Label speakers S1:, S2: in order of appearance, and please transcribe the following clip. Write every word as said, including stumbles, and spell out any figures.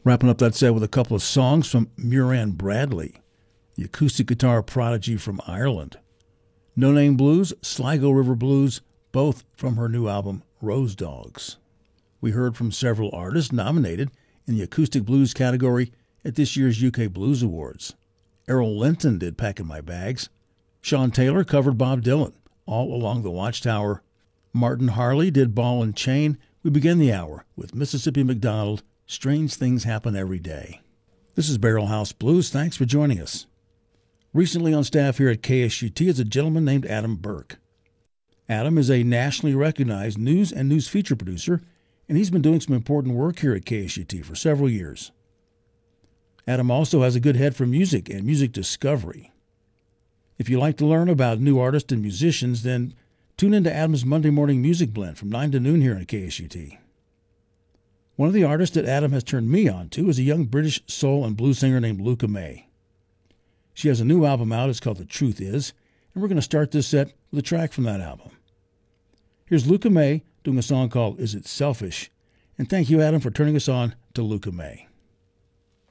S1: Wrapping up that set with a couple of songs from Muran Bradley, the acoustic guitar prodigy from Ireland. No Name Blues, Sligo River Blues, both from her new album, Rose Dogs. We heard from several artists nominated in the acoustic blues category at this year's U K Blues Awards. Errol Linton did Packin' My Bags. Sean Taylor covered Bob Dylan, All Along the Watchtower. Martin Harley did Ball and Chain. We begin the hour with Mississippi McDonald, Strange Things Happen Every Day. This is Barrel House Blues. Thanks for joining us. Recently on staff here at K S U T is a gentleman named Adam Burke. Adam is a nationally recognized news and news feature producer, and he's been doing some important work here at K S U T for several years. Adam also has a good head for music and music discovery. If you like to learn about new artists and musicians, then tune into Adam's Monday Morning Music Blend from nine to noon here at K S U T. One of the artists that Adam has turned me on to is a young British soul and blues singer named Luca May. She has a new album out. It's called The Truth Is, and we're going to start this set with a track from that album. Here's Luca May doing a song called Is It Selfish? And thank you, Adam, for turning us on to Luca May.